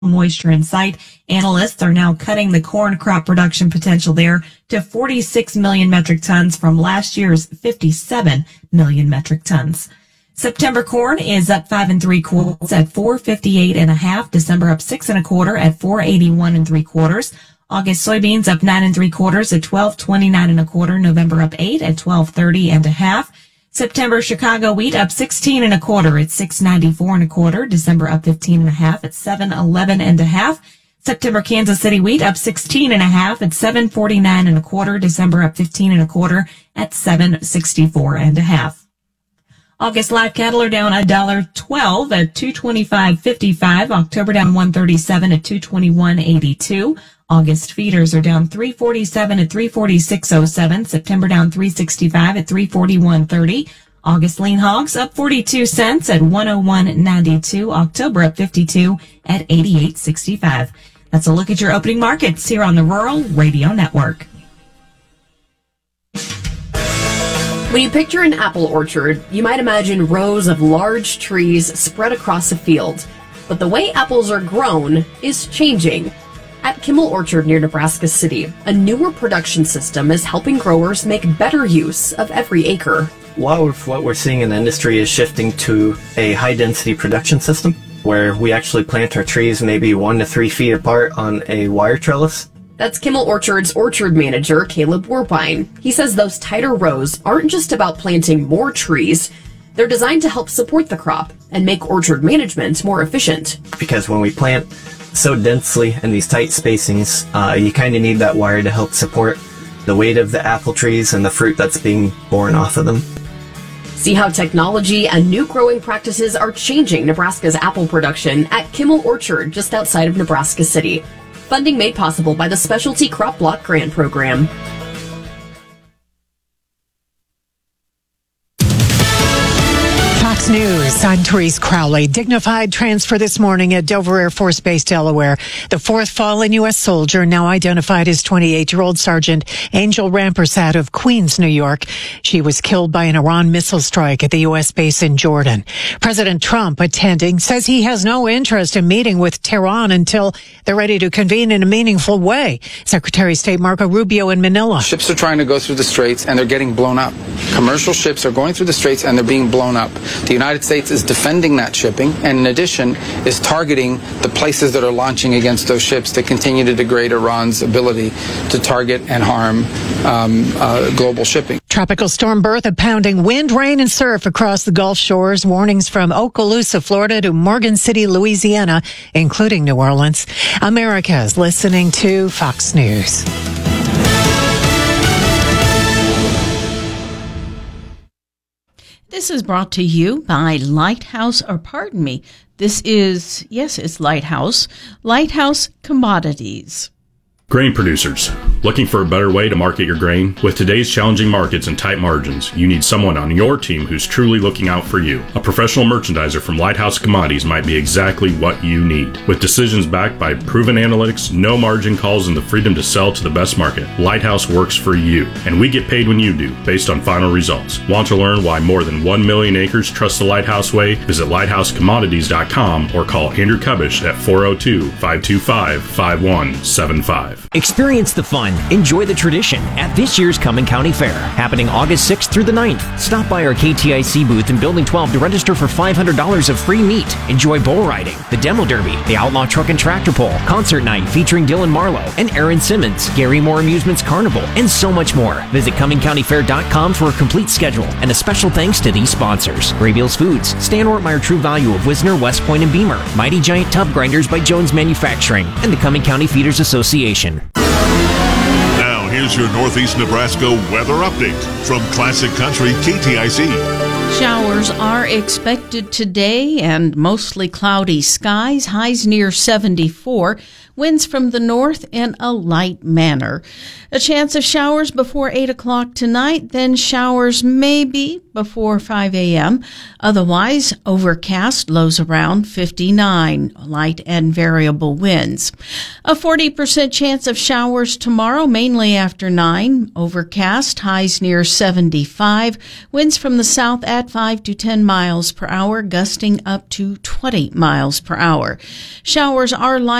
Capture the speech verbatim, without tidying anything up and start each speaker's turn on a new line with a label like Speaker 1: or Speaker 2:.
Speaker 1: moisture in sight. Analysts are now cutting the corn crop production potential there to forty-six million metric tons from last year's fifty-seven million metric tons. September corn is up five and three quarters at four fifty-eight and a half. December up six and a quarter at four eighty-one and three quarters. August soybeans up nine and three quarters at twelve twenty-nine and a quarter. November up eight at twelve thirty and a half. September Chicago wheat up sixteen and a quarter at six ninety-four and a quarter. December up fifteen and a half at seven eleven and a half. September Kansas City wheat up sixteen and a half at seven forty-nine and a quarter. December up fifteen and a quarter at seven sixty-four and a half. August live cattle are down one dollar twelve at two twenty-five fifty-five. October down one thirty-seven at two twenty-one eighty-two. August feeders are down three forty-seven at three forty-six oh seven. September down three sixty-five at three forty-one thirty. August lean hogs up forty-two cents at one oh one ninety-two. October up fifty-two at eighty-eight sixty-five. That's a look at your opening markets here on the Rural Radio Network.
Speaker 2: When you picture an apple orchard, you might imagine rows of large trees spread across a field. But the way apples are grown is changing. At Kimmel Orchard near Nebraska City, a newer production system is helping growers make better use of every acre.
Speaker 3: A lot of what we're seeing in the industry is shifting to a high-density production system where we actually plant our trees maybe one to three feet apart on a wire trellis.
Speaker 2: That's Kimmel Orchard's orchard manager, Caleb Warpine. He says those tighter rows aren't just about planting more trees. They're designed to help support the crop and make orchard management more efficient.
Speaker 3: Because when we plant so densely in these tight spacings, uh, you kind of need that wire to help support the weight of the apple trees and the fruit that's being born off of them.
Speaker 2: See how technology and new growing practices are changing Nebraska's apple production at Kimmel Orchard just outside of Nebraska City. Funding made possible by the Specialty Crop Block Grant Program.
Speaker 4: Fox News, I'm Therese Crowley. Dignified transfer this morning at Dover Air Force Base, Delaware. The fourth fallen U S soldier, now identified as twenty-eight-year-old Sergeant Angel Rampersad of Queens, New York. She was killed by an Iran missile strike at the U S base in Jordan. President Trump, attending, says he has no interest in meeting with Tehran until they're ready to convene in a meaningful way. Secretary of State Marco Rubio in Manila.
Speaker 5: Ships are trying to go through the straits and they're getting blown up. Commercial ships are going through the straits and they're being blown up. The United States is defending that shipping and, in addition, is targeting the places that are launching against those ships to continue to degrade Iran's ability to target and harm um, uh, global shipping.
Speaker 4: Tropical storm Bertha pounding wind, rain, and surf across the Gulf Shores. Warnings from Okaloosa, Florida to Morgan City, Louisiana, including New Orleans. America is listening to Fox News.
Speaker 6: This is brought to you by Lighthouse, or pardon me, this is, yes, it's Lighthouse, Lighthouse Commodities.
Speaker 7: Grain producers, looking for a better way to market your grain? With today's challenging markets and tight margins, you need someone on your team who's truly looking out for you. A professional merchandiser from Lighthouse Commodities might be exactly what you need. With decisions backed by proven analytics, no margin calls, and the freedom to sell to the best market, Lighthouse works for you. And we get paid when you do, based on final results. Want to learn why more than one million acres trust the Lighthouse way? Visit lighthouse commodities dot com or call Andrew Kubish at four oh two, five two five, five one seven five.
Speaker 8: Experience the fun, enjoy the tradition at this year's Cumming County Fair, happening August sixth through the ninth. Stop by our K T I C booth in Building twelve to register for five hundred dollars of free meat. Enjoy bull riding, the demo derby, the outlaw truck and tractor pull, concert night featuring Dylan Marlowe and Aaron Simmons, Gary Moore Amusements Carnival, and so much more. Visit cumming county fair dot com for a complete schedule, and a special thanks to these sponsors: Graybeals Foods, Stan Ortmeyer True Value of Wisner, West Point, and Beamer, Mighty Giant Tub Grinders by Jones Manufacturing, and the Cumming County Feeders Association.
Speaker 9: Now, here's your Northeast Nebraska weather update from Classic Country K T I C.
Speaker 6: Showers are expected today and mostly cloudy skies, highs near seventy-four. Winds from the north in a light manner. A chance of showers before eight o'clock tonight, then showers maybe before five a.m. Otherwise, overcast, lows around fifty-nine, light and variable winds. A forty percent chance of showers tomorrow, mainly after nine. Overcast, highs near seventy-five. Winds from the south at five to ten miles per hour, gusting up to twenty miles per hour. Showers are light.